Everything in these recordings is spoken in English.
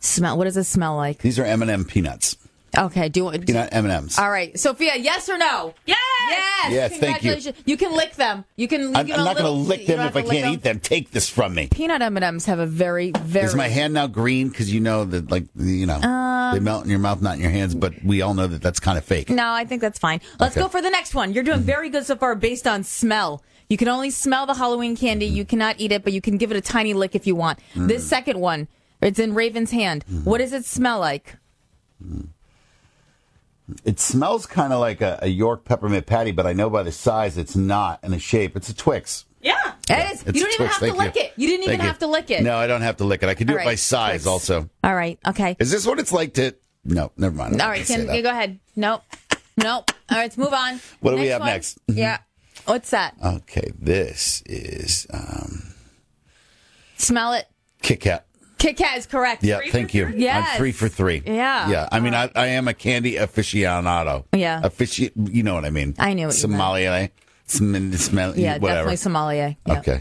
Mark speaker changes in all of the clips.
Speaker 1: Smell. What does it smell like?
Speaker 2: These are M&M peanuts.
Speaker 1: Okay.
Speaker 2: Peanut M&Ms.
Speaker 1: All right, Sophia. Yes or no?
Speaker 3: Yes.
Speaker 2: Yes, thank you.
Speaker 1: You can lick them. You can.
Speaker 2: I'm not going to lick them if I can't eat them. Take this from me.
Speaker 1: Peanut M&Ms have a very, very.
Speaker 2: Is my hand now green? Because you know that, they melt in your mouth, not in your hands. But we all know that that's kind of fake.
Speaker 1: No, I think that's fine. Let's go for the next one. You're doing very good so far based on smell. You can only smell the Halloween candy. You cannot eat it, but you can give it a tiny lick if you want. This second one, it's in Raven's hand. What does it smell like?
Speaker 2: It smells kind of like a York peppermint patty, but I know by the size it's not, and the shape. It's a Twix.
Speaker 3: Yeah.
Speaker 1: It is. You don't even have to lick it. You didn't even have to lick it.
Speaker 2: No, I don't have to lick it. I can do it by size
Speaker 1: Twix.
Speaker 2: also.
Speaker 1: All right. Okay.
Speaker 2: Is this what it's like to... No, never mind.
Speaker 1: All right. Go ahead. Nope. All right. Let's move on.
Speaker 2: What do we have next?
Speaker 1: Yeah. What's that?
Speaker 2: Okay. This is...
Speaker 1: Smell it.
Speaker 2: Kit Kat.
Speaker 1: Kit Kat is correct.
Speaker 2: Yeah, thank you.
Speaker 1: Yes.
Speaker 2: I'm 3 for 3.
Speaker 1: Yeah.
Speaker 2: Yeah. I mean, I am a candy aficionado.
Speaker 1: Yeah.
Speaker 2: You know what I mean.
Speaker 1: I knew what you meant.
Speaker 2: Sommelier.
Speaker 1: Yeah,
Speaker 2: whatever.
Speaker 1: definitely sommelier. Yeah.
Speaker 2: Okay.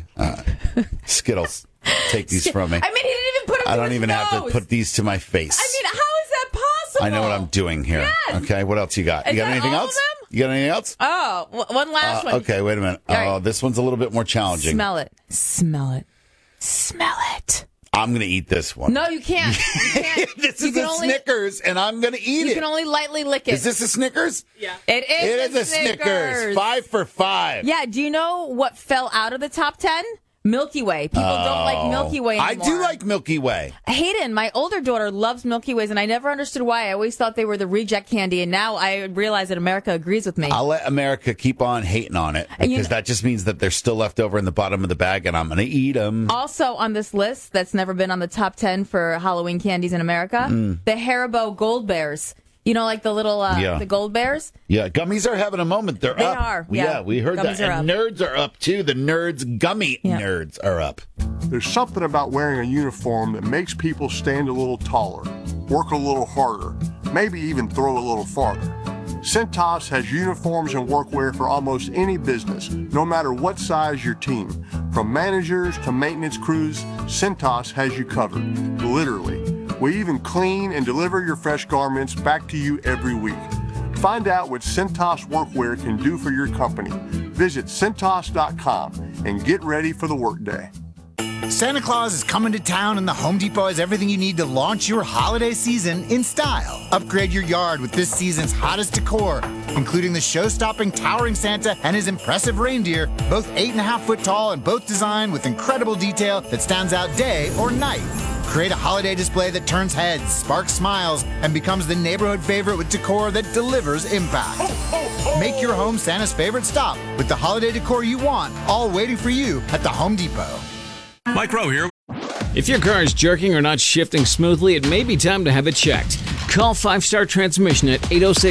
Speaker 2: Skittles. Take these from me.
Speaker 1: I mean, he didn't even put them
Speaker 2: I don't even have to put these to my face.
Speaker 1: I mean, how is that possible?
Speaker 2: I know what I'm doing here.
Speaker 1: Yes.
Speaker 2: Okay, what else you got?
Speaker 1: Is
Speaker 2: You got
Speaker 1: that
Speaker 2: anything
Speaker 1: all of
Speaker 2: else?
Speaker 1: them?
Speaker 2: You got anything else?
Speaker 1: Oh, one last one.
Speaker 2: Okay, wait a minute.
Speaker 1: All right.
Speaker 2: Oh, this one's a little bit more challenging.
Speaker 1: Smell it. Smell it. Smell it.
Speaker 2: I'm going to eat this one.
Speaker 1: No, you can't. You can't.
Speaker 2: This is a Snickers, and I'm going to eat it.
Speaker 1: You can only lightly lick it.
Speaker 2: Is this a Snickers?
Speaker 3: Yeah.
Speaker 1: It is
Speaker 2: a Snickers. 5 for 5.
Speaker 1: Yeah, do you know what fell out of the top 10? Milky Way. People don't like Milky Way anymore.
Speaker 2: I do like Milky Way.
Speaker 1: Hayden, my older daughter, loves Milky Ways, and I never understood why. I always thought they were the reject candy, and now I realize that America agrees with me.
Speaker 2: I'll let America keep on hating on it, because that just means that they're still left over in the bottom of the bag, and I'm going to eat them.
Speaker 1: Also on this list that's never been on the top 10 for Halloween candies in America, the Haribo Gold Bears. You know, like the little the Gold Bears?
Speaker 2: Yeah, gummies are having a moment. They're up.
Speaker 1: They are, yeah.
Speaker 2: We heard
Speaker 1: Gummies
Speaker 2: that.
Speaker 1: are
Speaker 2: And
Speaker 1: up.
Speaker 2: nerds are up, too. The nerds, gummy nerds are up.
Speaker 4: There's something about wearing a uniform that makes people stand a little taller, work a little harder, maybe even throw a little farther. Cintas has uniforms and workwear for almost any business, no matter what size your team. From managers to maintenance crews, Cintas has you covered, literally. We even clean and deliver your fresh garments back to you every week. Find out what Cintas Workwear can do for your company. Visit Cintas.com and get ready for the workday.
Speaker 5: Santa Claus is coming to town, and the Home Depot has everything you need to launch your holiday season in style. Upgrade your yard with this season's hottest decor, including the show-stopping towering Santa and his impressive reindeer, both 8.5-foot tall and both designed with incredible detail that stands out day or night. Create a holiday display that turns heads, sparks smiles, and becomes the neighborhood favorite with decor that delivers impact. Make your home Santa's favorite stop with the holiday decor you want, all waiting for you at the Home Depot.
Speaker 6: Mike Rowe here. If your car is jerking or not shifting smoothly, it may be time to have it checked. Call 5 Star Transmission at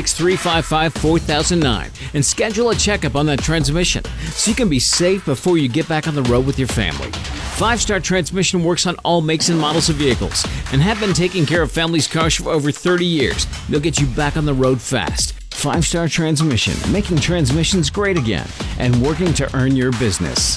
Speaker 6: 806-355-4009 and schedule a checkup on that transmission so you can be safe before you get back on the road with your family. 5 Star Transmission works on all makes and models of vehicles and have been taking care of families' cars for over 30 years. They'll get you back on the road fast. 5 Star Transmission, making transmissions great again and working to earn your business.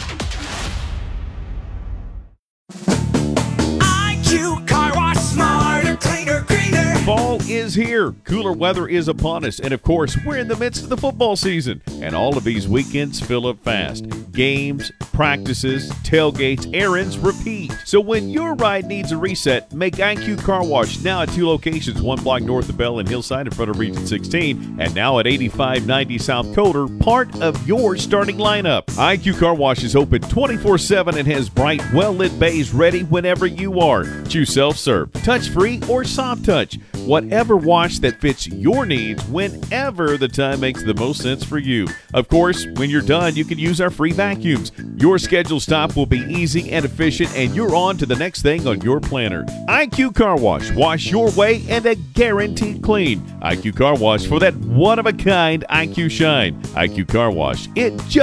Speaker 7: IQ Car Wash, smarter, cleaner, greener.
Speaker 8: Fall is here, cooler weather is upon us, and of course, we're in the midst of the football season, and all of these weekends fill up fast. Games, practices, tailgates, errands, repeat. So when your ride needs a reset, make IQ Car Wash now at 2 locations, 1 block north of Bell and Hillside in front of Region 16, and now at 8590 South Coder, part of your starting lineup. IQ Car Wash is open 24/7 and has bright, well-lit bays ready whenever you are. Choose self-serve, touch-free, or soft touch. Whatever wash that fits your needs whenever the time makes the most sense for you. Of course, when you're done, you can use our free vacuums. Your scheduled stop will be easy and efficient, and you're on to the next thing on your planner. IQ Car Wash. Wash your way and a guaranteed clean. IQ Car Wash for that one-of-a-kind IQ shine. IQ Car Wash. It just